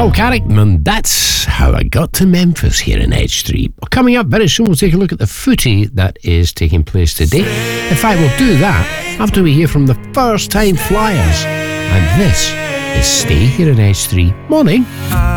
Paul Carrick, and that's how I got to Memphis here in Edge 3. Well, coming up very soon, we'll take a look at the footy that is taking place today. In fact, we'll do that after we hear from the First Time Flyers. And this is Stay Here in Edge 3. Morning.